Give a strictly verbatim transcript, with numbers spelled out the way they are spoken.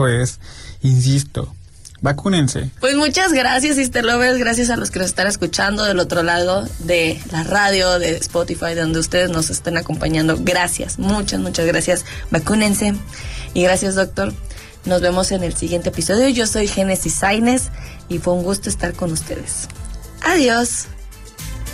Pues, insisto, vacúnense. Pues muchas gracias, Sister Lovers, gracias a los que nos están escuchando del otro lado de la radio, de Spotify, de donde ustedes nos estén acompañando. Gracias, muchas, muchas gracias. Vacúnense. Y gracias, doctor. Nos vemos en el siguiente episodio. Yo soy Génesis Sainz y fue un gusto estar con ustedes. Adiós.